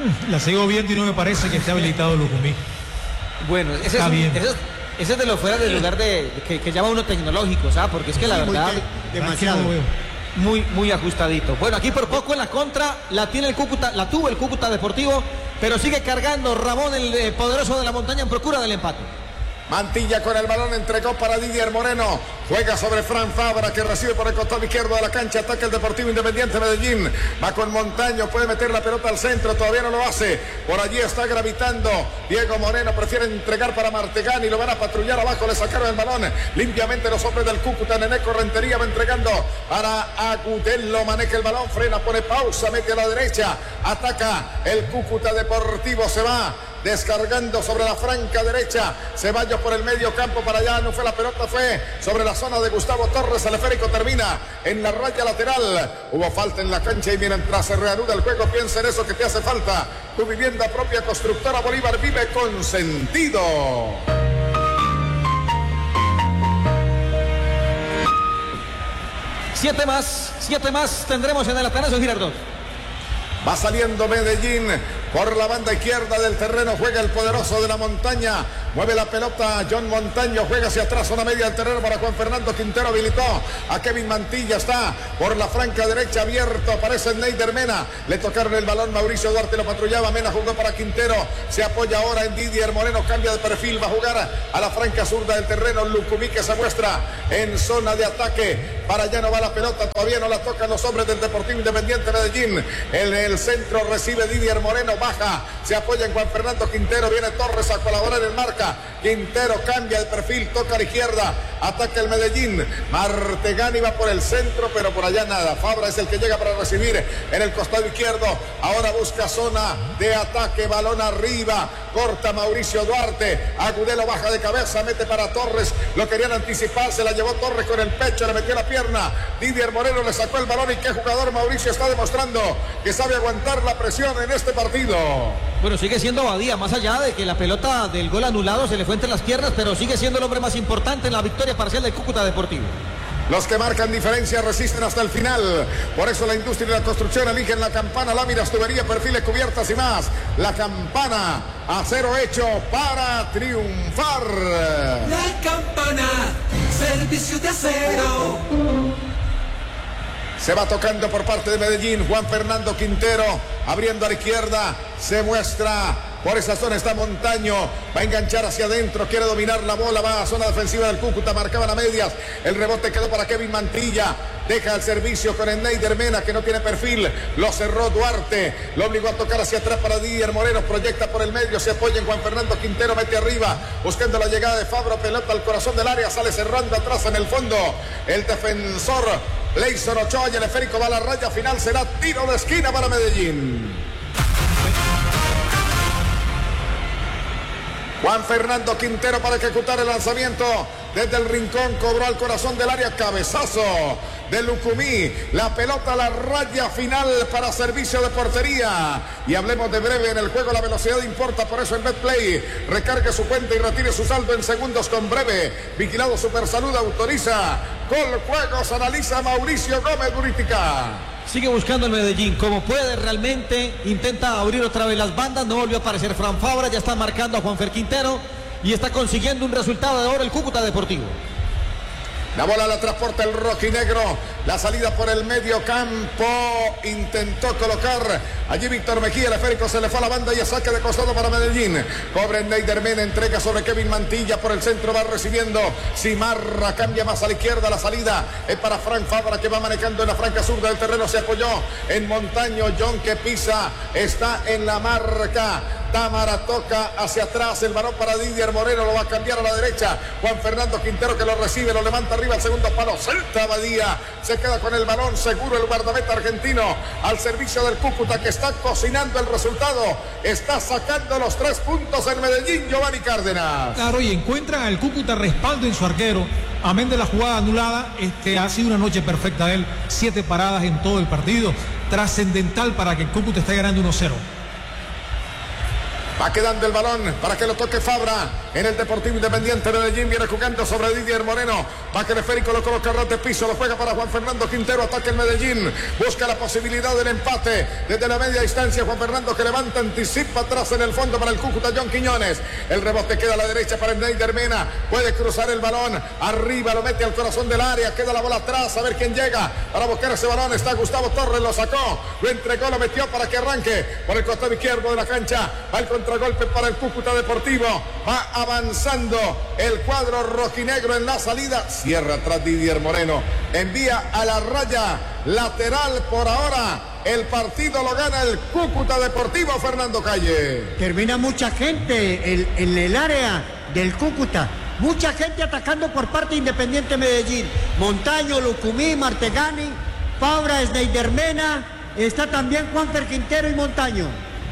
La sigo viendo y no me parece que esté habilitado Lucumí. Bueno, ese es de los fuera del lugar que llama uno tecnológico, ¿sabes? Porque es que la verdad, demasiado. Muy ajustadito. Bueno, aquí por poco en la contra la tuvo el Cúcuta Deportivo, pero sigue cargando Ramón, el poderoso de la montaña, en procura del empate. Mantilla con el balón, entregó para Didier Moreno, juega sobre Fran Fabra, que recibe por el costado izquierdo de la cancha, ataca el Deportivo Independiente Medellín, va con Montaño, puede meter la pelota al centro, todavía no lo hace, por allí está gravitando Diego Moreno, prefiere entregar para Martegani, lo van a patrullar abajo, le sacaron el balón, limpiamente los hombres del Cúcuta, Neneco Rentería va entregando para Agudelo, maneja el balón, frena, pone pausa, mete a la derecha, ataca el Cúcuta Deportivo, se va descargando sobre la franca derecha, Ceballos por el medio campo para allá, no fue la pelota, fue sobre la zona de Gustavo Torres, el esférico termina en la raya lateral, hubo falta en la cancha y mientras se reanuda el juego, piensa en eso que te hace falta, tu vivienda propia Constructora Bolívar, vive con sentido. Siete más tendremos en el Atanasio Girardot. Va saliendo Medellín por la banda izquierda del terreno, juega el poderoso de la montaña, mueve la pelota John Montaño, juega hacia atrás, zona media del terreno para Juan Fernando Quintero, habilitó a Kevin Mantilla, está por la franca derecha abierto, aparece Neider Mena, le tocaron el balón, Mauricio Duarte lo patrullaba, Mena jugó para Quintero, se apoya ahora en Didier Moreno, cambia de perfil, va a jugar a la franca zurda del terreno, Lucumí que se muestra en zona de ataque, para allá no va la pelota, todavía no la tocan los hombres del Deportivo Independiente Medellín, en el centro recibe Didier Moreno, baja, se apoya en Juan Fernando Quintero, viene Torres a colaborar en marca, Quintero cambia el perfil, toca a la izquierda, ataca el Medellín, Martegani va por el centro, pero por allá nada, Fabra es el que llega para recibir en el costado izquierdo, ahora busca zona de ataque, balón arriba, corta Mauricio Duarte, Agudelo baja de cabeza, mete para Torres, lo querían anticipar, se la llevó Torres con el pecho, le metió la pierna, Didier Moreno le sacó el balón y qué jugador Mauricio está demostrando que sabe aguantar la presión en este partido. Bueno, sigue siendo Badía, más allá de que la pelota del gol anulado se le fue entre las piernas, pero sigue siendo el hombre más importante en la victoria parcial del Cúcuta Deportivo. Los que marcan diferencia resisten hasta el final. Por eso la industria y la construcción eligen la Campana, láminas, tuberías, perfiles, cubiertas y más. La Campana, acero hecho para triunfar. La Campana, servicio de acero. Se va tocando por parte de Medellín, Juan Fernando Quintero, abriendo a la izquierda, se muestra por esa zona, está Montaño, va a enganchar hacia adentro, quiere dominar la bola, va a zona defensiva del Cúcuta, marcaban a medias, el rebote quedó para Kevin Mantilla, deja el servicio con el Neider Mena, que no tiene perfil, lo cerró Duarte, lo obligó a tocar hacia atrás para Didier Moreno, proyecta por el medio, se apoya en Juan Fernando Quintero, mete arriba, buscando la llegada de Fabro, pelota al corazón del área, sale cerrando atrás en el fondo, el defensor Leison Ochoa y el esférico va a la raya final, será tiro de esquina para Medellín. Juan Fernando Quintero para ejecutar el lanzamiento desde el rincón, cobró al corazón del área, cabezazo de Lucumí, la pelota a la raya final para servicio de portería. Y hablemos de breve en el juego, la velocidad importa, por eso en Betplay recargue su cuenta y retire su saldo en segundos con breve. Vigilado Supersalud autoriza. Gol Juegos, analiza Mauricio Gómez Burítica. Sigue buscando el Medellín, como puede realmente, intenta abrir otra vez las bandas, no volvió a aparecer Fran Fabra, ya está marcando a Juanfer Quintero y está consiguiendo un resultado de oro el Cúcuta Deportivo. La bola la transporta el rojinegro, la salida por el medio campo, intentó colocar allí Víctor Mejía, el esférico se le fue a la banda y a saque de costado para Medellín. Cobra en Neider Mena, entrega sobre Kevin Mantilla, por el centro va recibiendo Cimarra, cambia más a la izquierda, la salida es para Frank Fabra que va manejando en la franca zurda del terreno, se apoyó en Montaño, John que pisa, está en la marca. Támara toca hacia atrás, el balón para Didier Moreno, lo va a cambiar a la derecha, Juan Fernando Quintero que lo recibe, lo levanta arriba al segundo palo, Celta Badía, se queda con el balón seguro el guardameta argentino, al servicio del Cúcuta que está cocinando el resultado, está sacando los 3 puntos en Medellín, Giovanni Cárdenas. Claro, y encuentra al Cúcuta respaldo en su arquero, amén de la jugada anulada, ha sido una noche perfecta de él, 7 paradas en todo el partido, trascendental para que el Cúcuta esté ganando 1-0. Va quedando el balón para que lo toque Fabra. en el Deportivo Independiente de Medellín. Viene jugando sobre Didier Moreno. Va que el esférico, lo coloca ras de piso. Lo juega para Juan Fernando Quintero. Ataca el Medellín. Busca la posibilidad del empate desde la media distancia. Juan Fernando que levanta, anticipa atrás en el fondo para el Cúcuta, John Quiñones. El rebote queda a la derecha para el Neider Mena. Puede cruzar el balón. Arriba lo mete al corazón del área. Queda la bola atrás. A ver quién llega para buscar ese balón. Está Gustavo Torres. Lo sacó. Lo entregó. Lo metió para que arranque por el costado izquierdo de la cancha. Va el contragolpe para el Cúcuta Deportivo. Va avanzando el cuadro rojinegro en la salida. Cierra atrás Didier Moreno. Envía a la raya lateral por ahora. El partido lo gana el Cúcuta Deportivo, Fernando Calle. Termina mucha gente en el área del Cúcuta. Mucha gente atacando por parte de Independiente Medellín. Montaño, Lucumí, Martegani, Fabra, Neider Mena. Está también Juanfer Quintero y Montaño.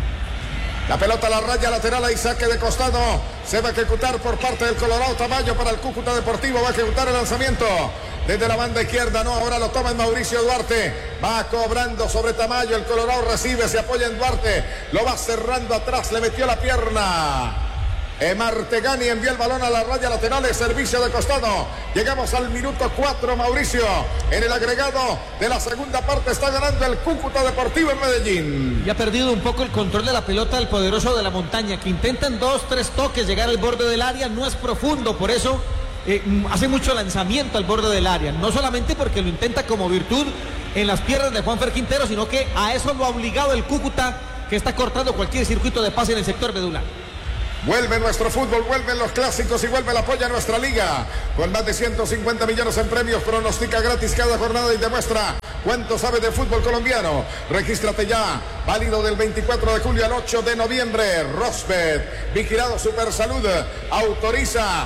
La pelota a la raya lateral, ahí saque de costado. Se va a ejecutar por parte del Colorado Tamayo para el Cúcuta Deportivo. Va a ejecutar el lanzamiento desde la banda izquierda. No, ahora lo toma Mauricio Duarte. Va cobrando sobre Tamayo. El Colorado recibe, se apoya en Duarte. Lo va cerrando atrás, le metió la pierna. Martegani envía el balón a la raya lateral, es servicio de costado. Llegamos al minuto 4, Mauricio. En el agregado de la segunda parte está ganando el Cúcuta Deportivo en Medellín. Y ha perdido un poco el control de la pelota el poderoso de la Montaña, que intentan 2-3 toques llegar al borde del área. No es profundo, por eso hace mucho lanzamiento al borde del área. No solamente porque lo intenta como virtud en las piernas de Juanfer Quintero, sino que a eso lo ha obligado el Cúcuta, que está cortando cualquier circuito de pase en el sector medular. Vuelve nuestro fútbol, vuelven los clásicos y vuelve el apoyo a nuestra liga. Con más de 150 millones en premios, pronostica gratis cada jornada y demuestra cuánto sabe de fútbol colombiano. Regístrate ya, válido del 24 de julio al 8 de noviembre. Rosbet, vigilado Supersalud, autoriza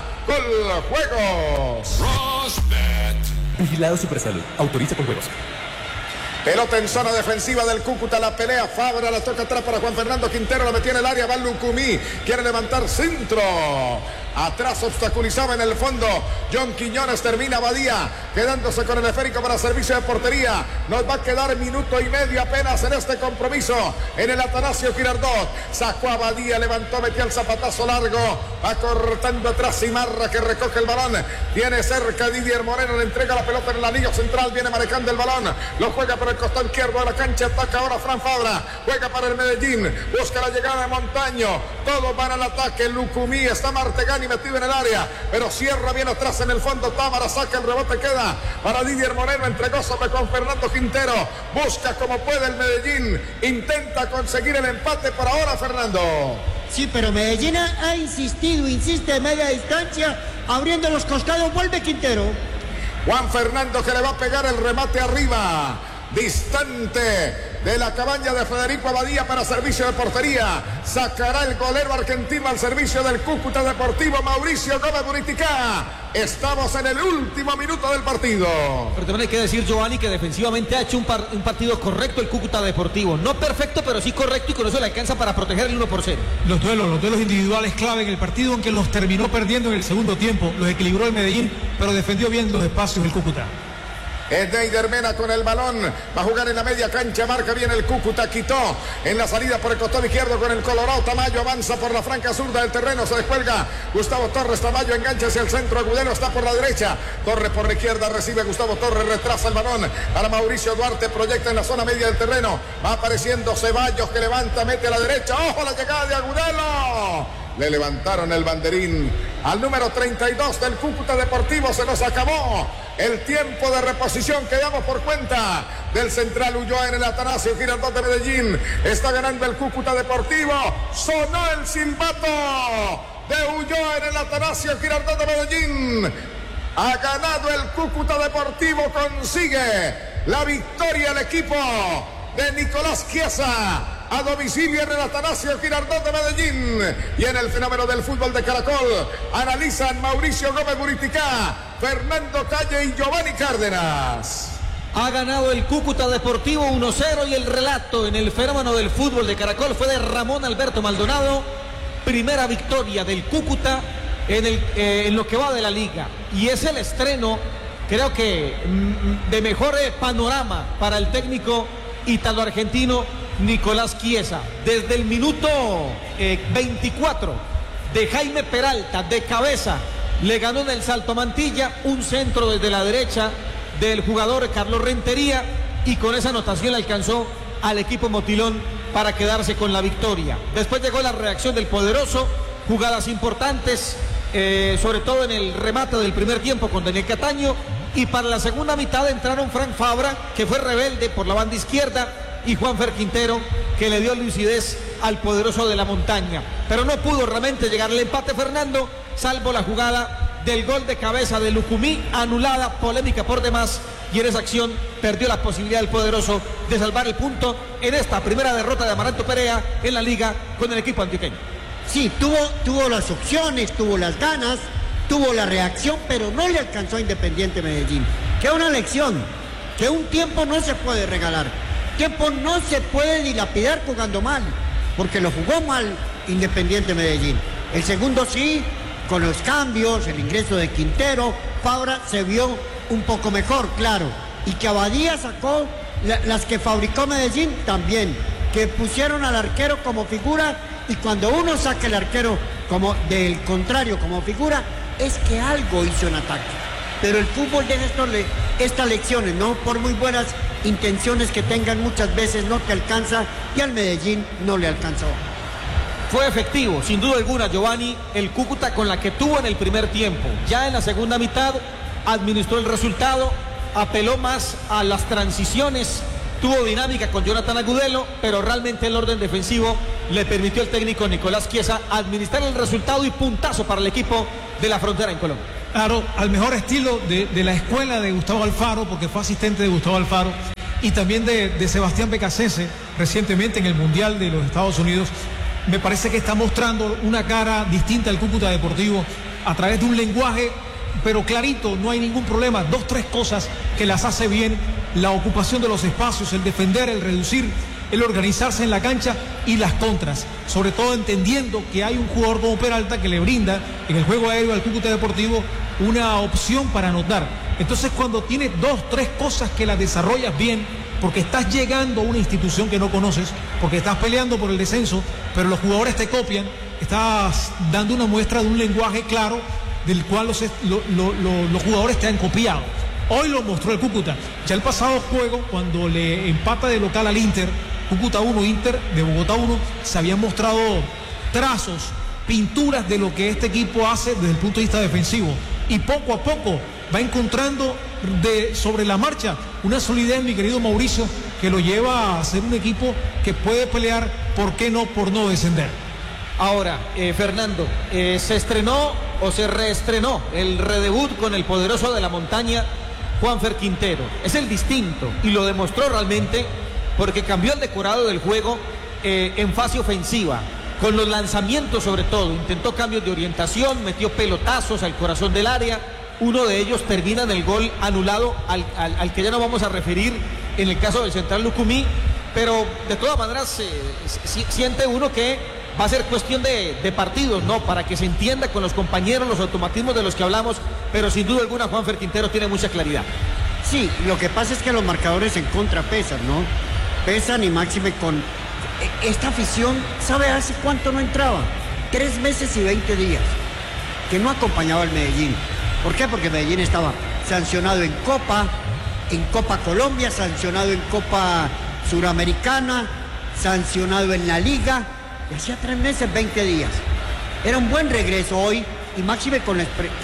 Coljuegos. Rosbet, vigilado Supersalud, autoriza Coljuegos. Pelota en zona defensiva del Cúcuta, la pelea, Fabra la toca atrás para Juan Fernando Quintero, la metió en el área, va Lucumí, quiere levantar centro, atrás obstaculizaba en el fondo, John Quiñones, termina Badía, quedándose con el esférico para servicio de portería. Nos va a quedar minuto y medio apenas en este compromiso, en el Atanasio Girardot, sacó a Badía, levantó, metió el zapatazo largo, va cortando atrás Simarra que recoge el balón, tiene cerca Didier Moreno, le entrega la pelota en el anillo central, viene manejando el balón, lo juega por el costado izquierdo de la cancha, ataca ahora Fran Fabra, juega para el Medellín, busca la llegada de Montaño, todos van al ataque, Lucumí, está Martegani metido en el área, pero cierra bien atrás en el fondo, Támara saca el rebote, queda para Didier Moreno, entregó sobre con Fernando Quintero, busca como puede el Medellín, intenta conseguir el empate por ahora, Fernando. Sí, pero Medellín ha insistido, insiste en media distancia, abriendo los costados, vuelve Quintero. Juan Fernando que le va a pegar el remate arriba, distante de la cabaña de Federico Abadía para servicio de portería. Sacará el golero argentino al servicio del Cúcuta Deportivo, Mauricio Gómez Buriticá. Estamos en el último minuto del partido. Pero también hay que decir, Giovanni, que defensivamente ha hecho un partido correcto el Cúcuta Deportivo. No perfecto, pero sí correcto, y con eso le alcanza para proteger el 1-0. Los duelos individuales clave en el partido, aunque los terminó perdiendo en el segundo tiempo. Los equilibró el Medellín, pero defendió bien los espacios el Cúcuta. Es Neider Mena con el balón, va a jugar en la media cancha, marca bien el Cúcuta, quitó en la salida por el costado izquierdo con el Colorado, Tamayo avanza por la franca zurda del terreno, se descuelga Gustavo Torres, Tamayo engancha hacia el centro, Agudelo está por la derecha, Torres por la izquierda, recibe Gustavo Torres, retrasa el balón para Mauricio Duarte, proyecta en la zona media del terreno, va apareciendo Ceballos que levanta, mete a la derecha, ojo la llegada de Agudelo. Le levantaron el banderín al número 32 del Cúcuta Deportivo. Se nos acabó el tiempo de reposición que damos por cuenta del central Ulloa en el Atanasio Girardot de Medellín. Está ganando el Cúcuta Deportivo. Sonó el silbato de Ulloa en el Atanasio Girardot de Medellín. Ha ganado el Cúcuta Deportivo. Consigue la victoria el equipo de Nicolás Chiesa a domicilio en el Atanasio Girardot de Medellín. Y en el fenómeno del fútbol de Caracol analizan Mauricio Gómez Buriticá, Fernando Calle y Giovanni Cárdenas. Ha ganado el Cúcuta Deportivo 1-0 y el relato en el fenómeno del fútbol de Caracol fue de Ramón Alberto Maldonado. Primera victoria del Cúcuta en lo que va de la liga. Y es el estreno, creo que de mejor panorama para el técnico italo-argentino Nicolás Chiesa. Desde el minuto 24 de Jaime Peralta, de cabeza, le ganó en el salto Mantilla, un centro desde la derecha del jugador Carlos Rentería, y con esa anotación le alcanzó al equipo Motilón para quedarse con la victoria. Después llegó la reacción del Poderoso, jugadas importantes, sobre todo en el remate del primer tiempo con Daniel Cataño, y para la segunda mitad entraron Frank Fabra, que fue rebelde por la banda izquierda, y Juanfer Quintero, que le dio lucidez al Poderoso de la Montaña. Pero no pudo realmente llegar al empate, Fernando, salvo la jugada del gol de cabeza de Lucumí, anulada, polémica por demás, y en esa acción perdió la posibilidad del Poderoso de salvar el punto en esta primera derrota de Amaranto Perea en la liga con el equipo antioqueño. Sí, tuvo las opciones, tuvo las ganas, tuvo la reacción, pero no le alcanzó a Independiente Medellín. Que una lección, que un tiempo no se puede regalar, tiempo no se puede dilapidar jugando mal, porque lo jugó mal Independiente Medellín. El segundo sí, con los cambios, el ingreso de Quintero, Fabra se vio un poco mejor, claro, y que Abadía sacó las que fabricó Medellín también, que pusieron al arquero como figura, y cuando uno saca el arquero como del contrario como figura, es que algo hizo en ataque. Pero el fútbol deja estas lecciones, ¿no? Por muy buenas intenciones que tengan, muchas veces no te alcanza, y al Medellín no le alcanzó. Fue efectivo, sin duda alguna, Giovanni, el Cúcuta con la que tuvo en el primer tiempo. Ya en la segunda mitad administró el resultado, apeló más a las transiciones, tuvo dinámica con Jonathan Agudelo, pero realmente el orden defensivo le permitió al técnico Nicolás Chiesa administrar el resultado, y puntazo para el equipo de la Frontera en Colombia. Claro, al mejor estilo de la escuela de Gustavo Alfaro, porque fue asistente de Gustavo Alfaro, y también de Sebastián Becasese, recientemente en el Mundial de los Estados Unidos. Me parece que está mostrando una cara distinta al Cúcuta Deportivo a través de un lenguaje, pero clarito, no hay ningún problema. 2, 3 cosas que las hace bien: la ocupación de los espacios, el defender, el reducir, el organizarse en la cancha, y las contras, sobre todo entendiendo que hay un jugador como Peralta que le brinda en el juego aéreo al Cúcuta Deportivo una opción para anotar. Entonces, cuando tienes 2, 3 cosas que las desarrollas bien, porque estás llegando a una institución que no conoces, porque estás peleando por el descenso, pero los jugadores te copian, estás dando una muestra de un lenguaje claro del cual los jugadores te han copiado. Hoy lo mostró el Cúcuta. Ya el pasado juego, cuando le empata de local al Inter, Cúcuta 1, Inter de Bogotá 1, se habían mostrado trazos, pinturas de lo que este equipo hace desde el punto de vista defensivo, y poco a poco va encontrando sobre la marcha una solidez, mi querido Mauricio, que lo lleva a ser un equipo que puede pelear, ¿por qué no?, por no descender. Ahora, Fernando, se estrenó o se reestrenó el redebut con el Poderoso de la Montaña, Juanfer Quintero. Es el distinto, y lo demostró realmente, porque cambió el decorado del juego en fase ofensiva, con los lanzamientos sobre todo. Intentó cambios de orientación, metió pelotazos al corazón del área. Uno de ellos termina en el gol anulado al que ya no vamos a referir en el caso del Central Lucumí, pero de todas maneras siente uno que va a ser cuestión de partidos, ¿no? Para que se entienda con los compañeros los automatismos de los que hablamos, pero sin duda alguna Juanfer Quintero tiene mucha claridad. Sí, lo que pasa es que los marcadores en contra pesan, ¿no? Pesan, y máxime con esta afición. ¿Sabe hace cuánto no entraba? 3 meses y 20 días que no acompañaba al Medellín. ¿Por qué? Porque Medellín estaba sancionado en Copa Colombia, sancionado en Copa Suramericana, sancionado en la Liga, y hacía 3 meses, 20 días. Era un buen regreso hoy, y máxime con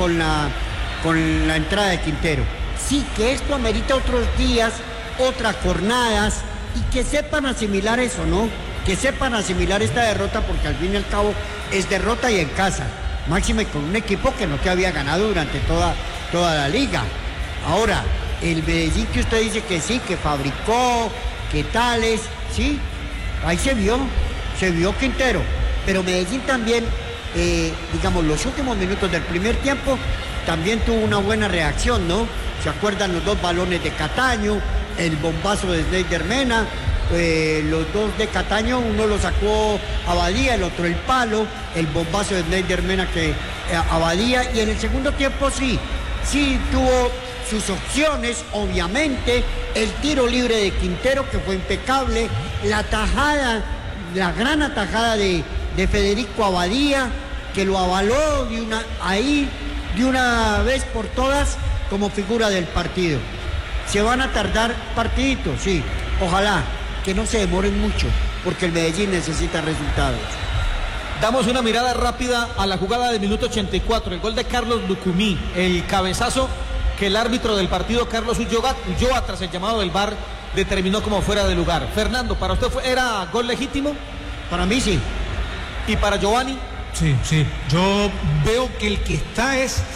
la entrada de Quintero. Sí, que esto amerita otros días, otras jornadas, y que sepan asimilar eso, ¿no? Que sepan asimilar esta derrota, porque al fin y al cabo es derrota y en casa. Máxime con un equipo que no te había ganado durante toda la liga. Ahora, el Medellín que usted dice que sí, que fabricó, que tales, sí, ahí se vio Quintero. Pero Medellín también, digamos, los últimos minutos del primer tiempo, también tuvo una buena reacción, ¿no? ¿Se acuerdan los 2 balones de Cataño, el bombazo de Snyder Mena? Los 2 de Cataño, uno lo sacó Abadía, el otro el palo, el bombazo de Snyder Mena que Abadía, y en el segundo tiempo sí tuvo sus opciones, obviamente, el tiro libre de Quintero que fue impecable, la gran atajada de Federico Abadía, que lo avaló de una vez por todas como figura del partido. Se van a tardar partiditos, sí, ojalá que no se demoren mucho, porque el Medellín necesita resultados. Damos una mirada rápida a la jugada del minuto 84, el gol de Carlos Lucumí, el cabezazo que el árbitro del partido, Carlos Ulloa, tras el llamado del VAR, determinó como fuera de lugar. Fernando, ¿para usted era gol legítimo? Para mí sí. ¿Y para Giovanni? Sí, sí. Yo veo que el que está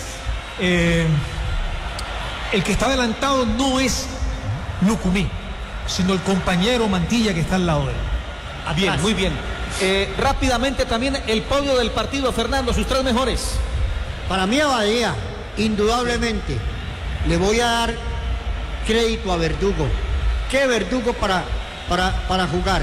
adelantado no es Lucumí, sino el compañero Mantilla que está al lado de él. Bien, muy bien. Rápidamente también el podio del partido, Fernando, sus 3 mejores. Para mí Abadía, indudablemente. Le voy a dar crédito a Verdugo. ¿Qué Verdugo para jugar?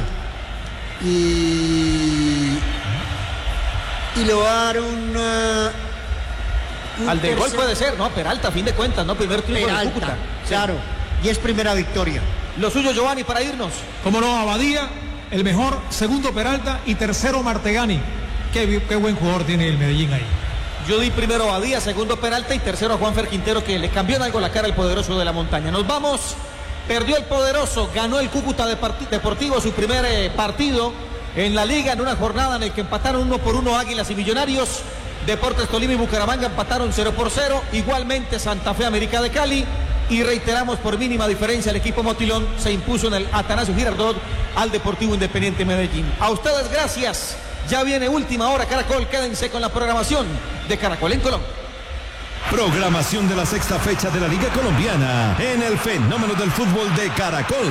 Y le voy a dar un al de gol puede ser, ¿no? Peralta, a fin de cuentas, ¿no? Primer triunfo de Cúcuta. Claro, y es primera victoria. Lo suyo, Giovanni, para irnos. Como no, Abadía, el mejor, segundo Peralta y tercero Martegani. Qué buen jugador tiene el Medellín ahí. Yo di primero a Badía, segundo Peralta y tercero a Juanfer Quintero, que le cambió en algo la cara al poderoso de la montaña. Nos vamos, perdió el poderoso, ganó el Cúcuta Deportivo su primer partido en la liga, en una jornada en la que empataron 1-1 Águilas y Millonarios. Deportes Tolima y Bucaramanga empataron 0-0, igualmente Santa Fe, América de Cali. Y reiteramos, por mínima diferencia, el equipo Motilón se impuso en el Atanasio Girardot al Deportivo Independiente Medellín. A ustedes gracias. Ya viene Última Hora Caracol. Quédense con la programación de Caracol en Colombia. Programación de la 6ª fecha de la Liga Colombiana en el Fenómeno del Fútbol de Caracol.